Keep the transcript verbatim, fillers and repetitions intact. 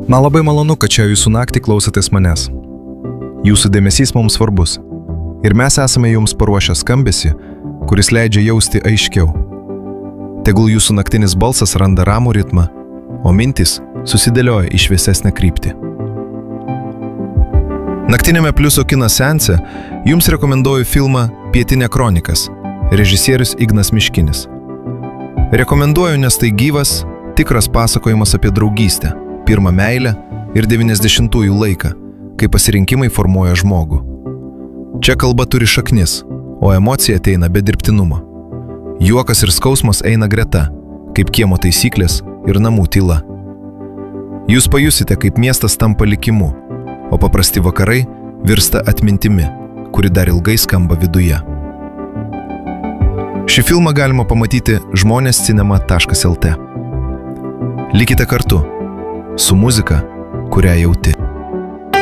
Man labai malonu, kad čia jūsų naktį klausotės manęs. Jūsų dėmesys mums svarbus. Ir mes esame jums paruošę skambesį, kuris leidžia jausti aiškiau. Tegul jūsų naktinis balsas randa ramų ritmą, o mintis susidėlioja į šviesesnę kryptį. Naktinėme Pliuso kino seanse jums rekomenduoju filmą Pietinė kronikas, režisierius Ignas Miškinis. Rekomenduoju, nes tai gyvas, tikras pasakojimas apie draugystę, pirmą meilę ir devyniasdešimtųjų laiką, kai pasirinkimai formuoja žmogų. Čia kalba turi šaknis, o emocija ateina be dirbtinumo. Juokas ir skausmas eina greta, kaip kiemo taisyklės ir namų tyla. Jūs pajusite, kaip miestas tampa likimu, o paprasti vakarai virsta atmintimi, kuri dar ilgai skamba viduje. Šį filmą galima pamatyti žmonės cinema taškas el tė. Likite kartu su muzika, kurią jauti.